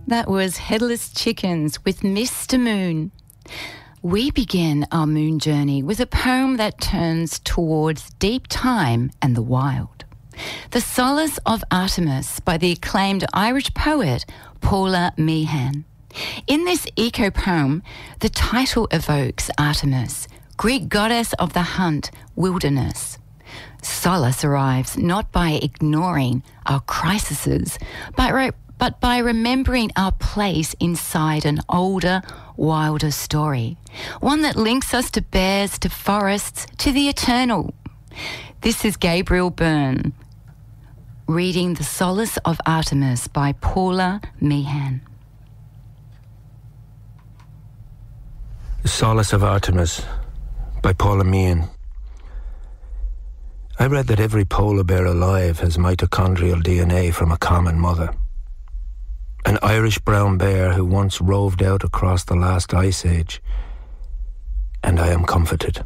That was Headless Chickens with Mr. Moon. We begin our moon journey with a poem that turns towards deep time and the wild. The Solace of Artemis by the acclaimed Irish poet Paula Meehan. In this eco-poem, the title evokes Artemis, Greek goddess of the hunt, wilderness. Solace arrives not by ignoring our crises, but by remembering our place inside an older, wilder story, one that links us to bears, to forests, to the eternal. This is Gabriel Byrne, reading The Solace of Artemis by Paula Meehan. The Solace of Artemis by Paula Meehan. I read that every polar bear alive has mitochondrial DNA from a common mother. An Irish brown bear who once roved out across the last ice age, and I am comforted.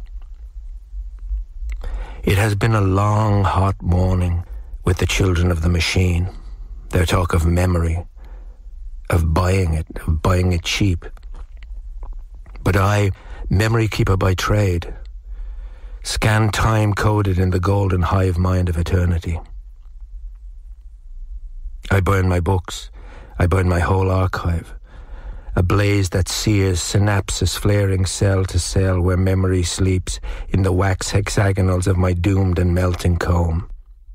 It has been a long, hot morning with the children of the machine. Their talk of memory, of buying it cheap. But I, memory keeper by trade, scan time coded in the golden hive mind of eternity. I burn my books. I burn my whole archive, a blaze that sears synapses flaring cell to cell where memory sleeps in the wax hexagonals of my doomed and melting comb.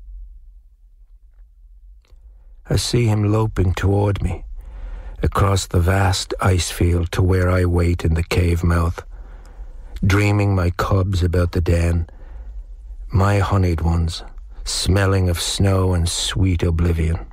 I see him loping toward me, across the vast ice field to where I wait in the cave mouth, dreaming my cubs about the den, my honeyed ones, smelling of snow and sweet oblivion.